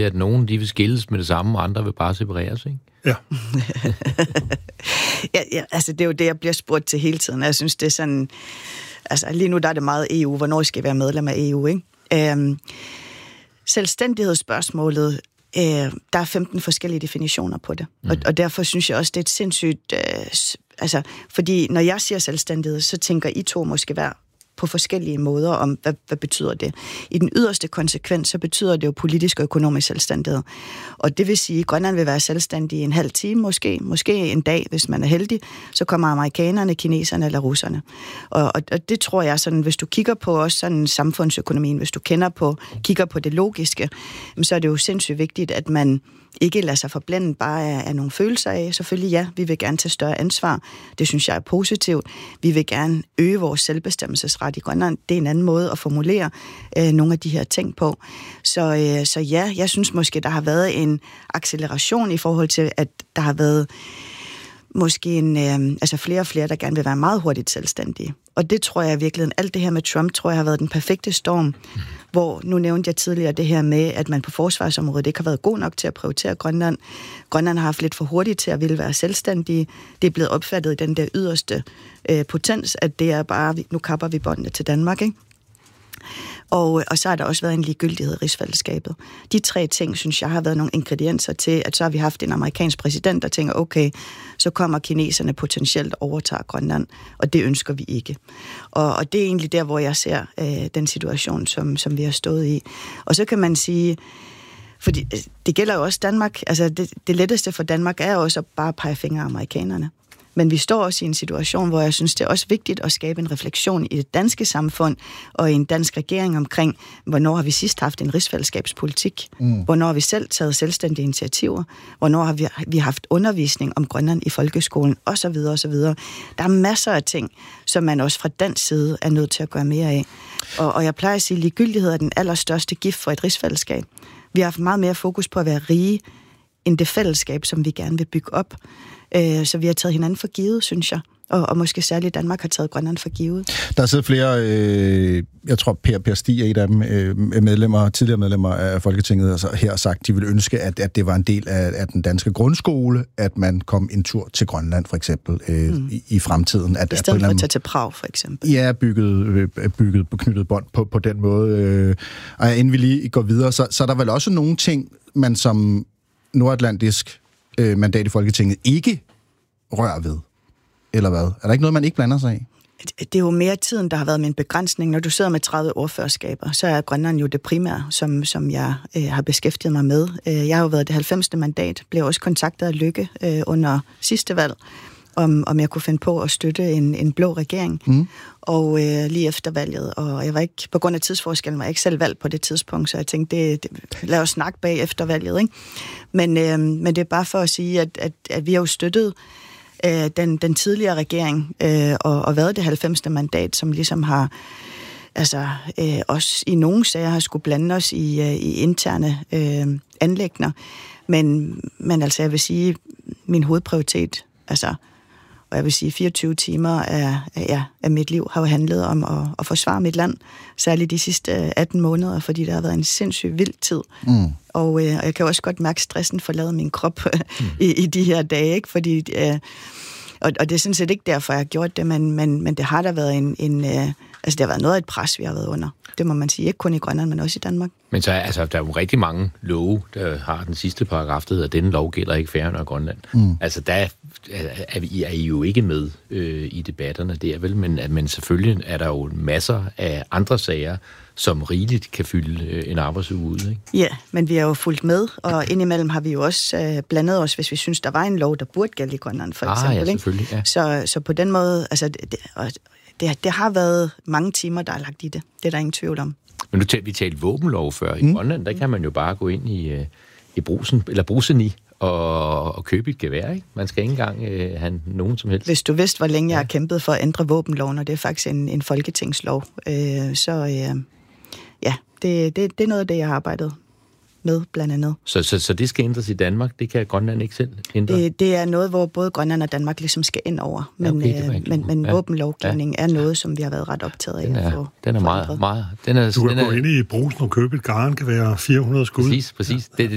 at nogen de vil skilles med det samme, og andre vil bare separeres, ikke? Ja. Ja, altså det er jo det, jeg bliver spurgt til hele tiden. Jeg synes, det er sådan... Altså lige nu der er det meget EU. Hvornår skal vi være medlem af EU, ikke? Selvstændighedsspørgsmålet, der er 15 forskellige definitioner på det. Og derfor synes jeg også, det er et sindssygt... fordi når jeg siger selvstændighed, så tænker I to måske hver på forskellige måder om, hvad betyder det. I den yderste konsekvens, så betyder det jo politisk og økonomisk selvstændighed. Og det vil sige, at Grønland vil være selvstændig i en halv time måske en dag, hvis man er heldig, så kommer amerikanerne, kineserne eller russerne. Og det tror jeg sådan, hvis du kigger på også sådan samfundsøkonomien, hvis du kigger på det logiske, så er det jo sindssygt vigtigt, at man ikke lader sig forblænde bare af nogle følelser af. Selvfølgelig ja, vi vil gerne tage større ansvar. Det synes jeg er positivt. Vi vil gerne øge vores selvbestemmelsesret i Grønland. Det er en anden måde at formulere nogle af de her ting på. Så ja, jeg synes måske, der har været en acceleration i forhold til, at der har været måske flere og flere, der gerne vil være meget hurtigt selvstændige. Og det tror jeg virkelig, alt det her med Trump, tror jeg har været den perfekte storm, hvor, nu nævnte jeg tidligere det her med, at man på forsvarsområdet ikke har været god nok til at prioritere Grønland. Grønland har haft lidt for hurtigt til at ville være selvstændige. Det er blevet opfattet i den der yderste potens, at det er bare, nu kapper vi båndene til Danmark, ikke? Og så har der også været en ligegyldighed i rigsfællesskabet. De 3 ting, synes jeg, har været nogle ingredienser til, at så har vi haft en amerikansk præsident, der tænker, okay, så kommer kineserne potentielt overtager Grønland, og det ønsker vi ikke. Og det er egentlig der, hvor jeg ser den situation, som vi har stået i. Og så kan man sige, fordi det gælder jo også Danmark, altså det letteste for Danmark er også at bare pege fingre af amerikanerne. Men vi står også i en situation, hvor jeg synes, det er også vigtigt at skabe en refleksion i det danske samfund og i en dansk regering omkring, hvornår har vi sidst haft en rigsfællesskabspolitik? Hvornår har vi selv taget selvstændige initiativer? Hvornår har vi haft undervisning om Grønland i folkeskolen? Og så videre, og så videre. Der er masser af ting, som man også fra dansk side er nødt til at gøre mere af. Og jeg plejer at sige, at ligegyldighed er den allerstørste gift for et rigsfællesskab. Vi har haft meget mere fokus på at være rige end det fællesskab, som vi gerne vil bygge op. Så vi har taget hinanden for givet, synes jeg. Og måske særligt Danmark har taget Grønland for givet. Der er siddet flere, jeg tror Per Stig er et af dem, tidligere medlemmer af Folketinget, altså her har sagt, de ville ønske, at det var en del af den danske grundskole, at man kom en tur til Grønland, for eksempel, i fremtiden. I stedet for at tage til Prag, for eksempel. Ja, bygget på knyttet bånd på den måde. Og inden vi lige går videre, så er der vel også nogle ting, man som nordatlantisk mandat i Folketinget ikke rører ved, eller hvad? Er der ikke noget, man ikke blander sig i? Det er jo mere tiden, der har været med en begrænsning. Når du sidder med 30 ordførerskaber, så er Grønland jo det primære, som jeg har beskæftiget mig med. Jeg har jo været det 90. mandat, blev også kontaktet af Lykke under sidste valg, om jeg kunne finde på at støtte en blå regering. Og lige efter valget, og jeg var ikke, på grund af tidsforskellen, var jeg ikke selv valgt på det tidspunkt, så jeg tænkte, lad os snakke bag efter valget, ikke? Men det er bare for at sige, at vi har jo støttet den tidligere regering, og været det 90. mandat, som ligesom har, altså også i nogle sager har skulle blande os i interne anliggender. Men altså, jeg vil sige, min hovedprioritet, altså, og jeg vil sige, 24 timer af mit liv har jo handlet om at forsvare mit land, særligt de sidste 18 måneder, fordi der har været en sindssygt vild tid. Og jeg kan også godt mærke, stressen forlader min krop i de her dage, ikke? Fordi, og det er sådan set ikke derfor, jeg har gjort det, men det har da været altså det har været noget af et pres, vi har været under. Det må man sige, ikke kun i Grønland, men også i Danmark. Men så altså, der er jo rigtig mange love, der har den sidste paragraf, der hedder, at denne lov gælder ikke Færøerne og Grønland. Altså, der er I jo ikke med i debatterne der, vel? Men selvfølgelig er der jo masser af andre sager, som rigeligt kan fylde en arbejdsuge ud, ikke? Ja, men vi har jo fulgt med, og indimellem har vi jo også blandet os, hvis vi synes, der var en lov, der burde gælde i Grønland, for eksempel. Ja, selvfølgelig, ja. Så på den måde, altså, det har været mange timer, der er lagt i det. Det er der ingen tvivl om. Men vi talte våbenlov før. I Grønland, der kan man jo bare gå ind i Brugsen, eller Bruseni, og købe et gevær, ikke? Man skal ikke engang have nogen som helst. Hvis du vidste, hvor længe jeg har kæmpet for at ændre våbenloven, og det er faktisk en folketingslov, det er noget af det, jeg har arbejdet med, blandt andet. Så det skal ændres i Danmark? Det kan Grønland ikke selv ændre? Det er noget, hvor både Grønland og Danmark ligesom skal ind over. Men våbenlovgivning er noget, som vi har været ret optaget af at få. Den er meget. Du kan gå ind i Brugsen og købe et garn, kan være 400 skud. Præcis.